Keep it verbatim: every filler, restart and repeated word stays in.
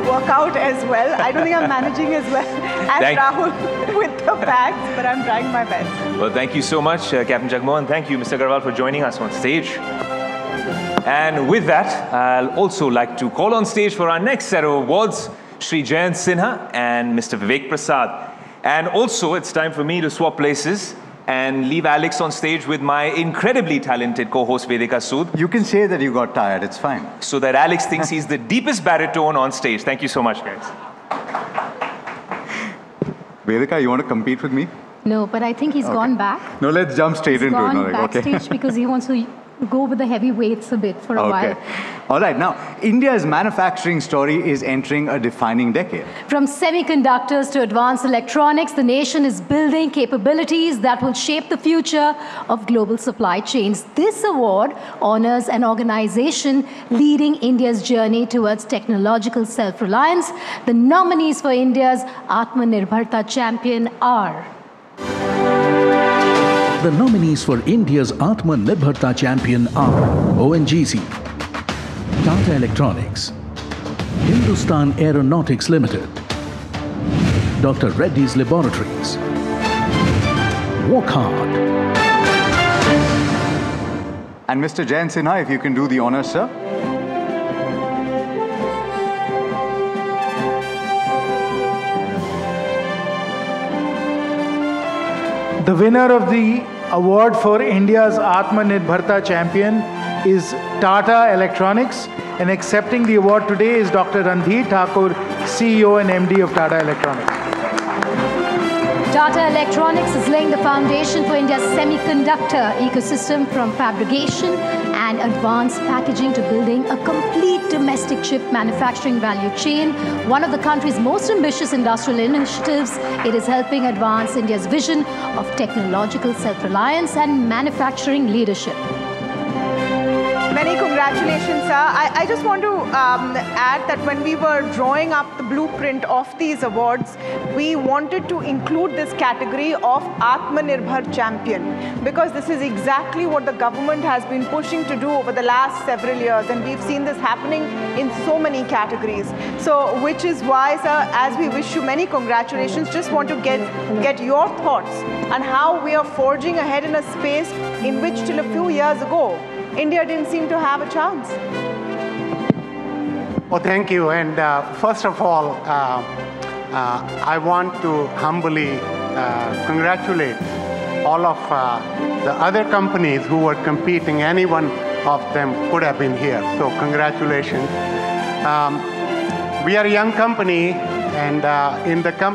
work out as well. I don't think I'm managing as well as Thank Rahul with the bags, but I'm trying my best. Well, thank you so much, uh, Captain Jagmohan. Thank you, Mister Agarwal, for joining us on stage. And with that, I'll also like to call on stage for our next set of awards, Shri Jayant Sinha and Mister Vivek Prasad. And also, it's time for me to swap places and leave Alex on stage with my incredibly talented co-host Vedika Sood. You can say that you got tired, it's fine. So that Alex thinks he's the deepest baritone on stage. Thank you so much, guys. Vedika, you want to compete with me? No, but I think he's Okay. gone back. No, let's jump straight He's into gone it. No, like, backstage okay. because he wants to go with the heavy weights a bit for a Okay. while. All right, now, India's manufacturing story is entering a defining decade. From semiconductors to advanced electronics, the nation is building capabilities that will shape the future of global supply chains. This award honors an organization leading India's journey towards technological self-reliance. The nominees for India's Atmanirbharta champion are... The nominees for India's Atmanirbharta champion are O N G C, Tata Electronics, Hindustan Aeronautics Limited, Doctor Reddy's Laboratories, Wockhardt. And Mister Jayant Sinha, if you can do the honors, sir. The winner of the award for India's Atmanirbharta champion is Tata Electronics, and accepting the award today is Doctor Randhir Thakur, C E O and M D of Tata Electronics. Tata Electronics is laying the foundation for India's semiconductor ecosystem, from fabrication and advanced packaging to building a complete domestic chip manufacturing value chain. One of the country's most ambitious industrial initiatives, it is helping advance India's vision of technological self-reliance and manufacturing leadership. Many congratulations, sir. I, I just want to um, add that when we were drawing up the blueprint of these awards, we wanted to include this category of Atmanirbhar champion, because this is exactly what the government has been pushing to do over the last several years, and we've seen this happening in so many categories. So, which is why, sir, as we wish you many congratulations, just want to get, get your thoughts on how we are forging ahead in a space in which till a few years ago, India didn't seem to have a chance. Well, thank you. And uh, first of all, uh, uh, I want to humbly uh, congratulate all of uh, the other companies who were competing. Any one of them could have been here. So congratulations. Um, we are a young company, and uh, in the company,